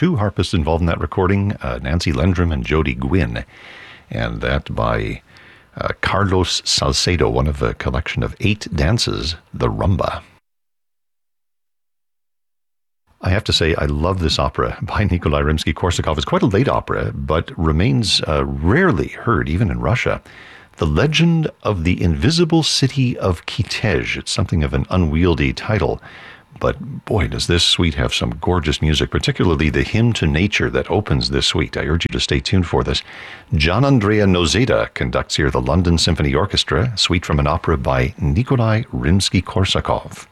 two harpists involved in that recording, Nancy Lendrum and Jody Gwynn, and that by Carlos Salcedo, one of a collection of 8 dances, the rumba. I have to say, I love this opera by Nikolai Rimsky-Korsakov. It's quite a late opera, but remains rarely heard, even in Russia. The Legend of the Invisible City of Kitezh. It's something of an unwieldy title, but boy, does this suite have some gorgeous music, particularly the hymn to nature that opens this suite. I urge you to stay tuned for this. Gian-Andrea Nozeda conducts here the London Symphony Orchestra, suite from an opera by Nikolai Rimsky-Korsakov.